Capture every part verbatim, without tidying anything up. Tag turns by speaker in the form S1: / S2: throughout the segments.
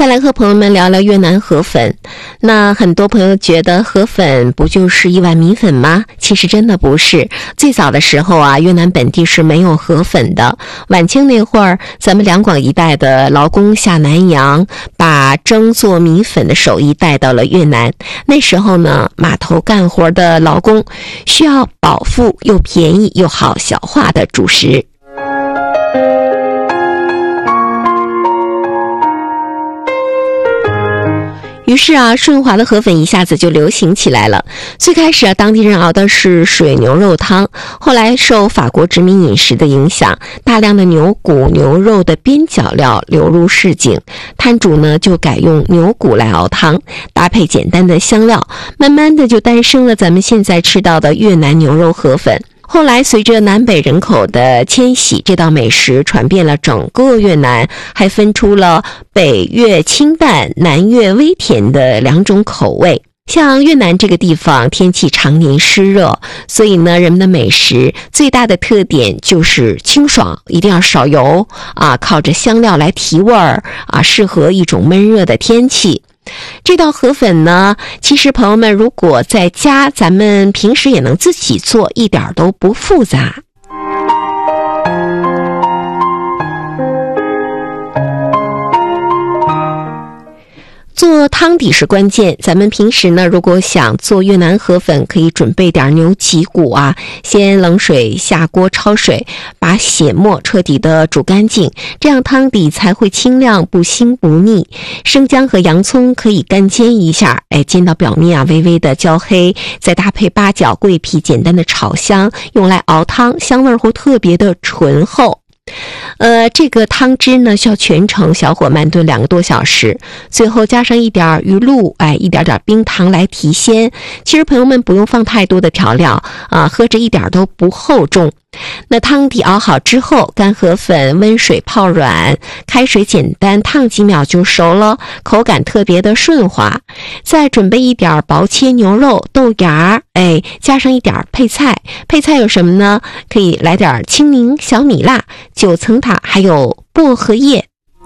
S1: 再来和朋友们聊聊越南河粉。那很多朋友觉得河粉不就是一碗米粉吗？其实真的不是。最早的时候啊，越南本地是没有河粉的。晚清那会儿，咱们两广一带的劳工下南洋，把蒸做米粉的手艺带到了越南。那时候呢，码头干活的劳工需要饱腹又便宜又好消化的主食。于是啊，顺滑的河粉一下子就流行起来了。最开始啊，当地人熬的是水牛肉汤，后来受法国殖民饮食的影响，大量的牛骨、牛肉的边角料流入市井，摊主呢就改用牛骨来熬汤，搭配简单的香料，慢慢的就诞生了咱们现在吃到的越南牛肉河粉。后来随着南北人口的迁徙，这道美食传遍了整个越南，还分出了北越清淡、南越微甜的两种口味。像越南这个地方天气常年湿热，所以呢，人们的美食最大的特点就是清爽，一定要少油啊，靠着香料来提味儿啊，适合一种闷热的天气。这道河粉呢，其实朋友们如果在家，咱们平时也能自己做，一点都不复杂。做汤底是关键，咱们平时呢，如果想做越南河粉，可以准备点牛脊骨啊，先冷水下锅焯水，把血沫彻底的煮干净，这样汤底才会清亮不腥不腻。生姜和洋葱可以干煎一下，哎，煎到表面啊微微的焦黑，再搭配八角、桂皮简单的炒香，用来熬汤，香味会特别的醇厚。呃，这个汤汁呢需要全程小火慢炖两个多小时，最后加上一点鱼露，哎，一点点冰糖来提鲜。其实朋友们不用放太多的调料啊，喝着一点都不厚重。那汤底熬好之后，干河粉温水泡软，开水简单烫几秒就熟了，口感特别的顺滑。再准备一点薄切牛肉、豆芽，哎，加上一点配菜。配菜有什么呢？可以来点青柠、小米辣、九层塔，还有薄荷叶。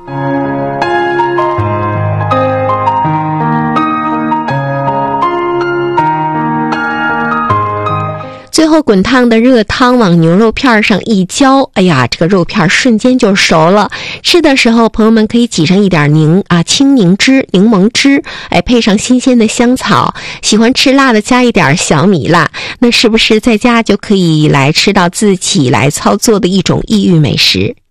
S1: 最后滚烫的热汤往牛肉片上一浇，哎呀，这个肉片瞬间就熟了。吃的时候朋友们可以挤上一点柠啊青柠汁、柠檬汁，哎，配上新鲜的香草，喜欢吃辣的加一点小米辣，那是不是在家就可以来吃到自己来操作的一种异域美食？